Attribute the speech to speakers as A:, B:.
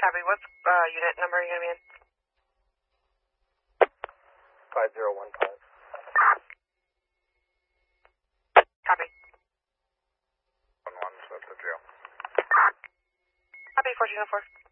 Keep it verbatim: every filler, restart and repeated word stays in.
A: Copy. What uh, unit number are you going to be in?
B: five zero one five.
A: Copy.
B: one one, so that's the jail.
A: Copy, fourteen oh four.